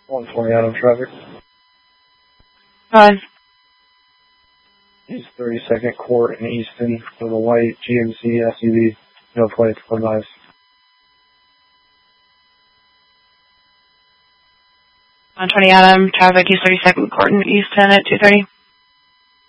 120 Adam traffic. Fine. East 32nd Court in Easton with a white GMC SUV. No plates, no knives. 120 Adam, traffic, East 32nd Court in Easton at 2:30.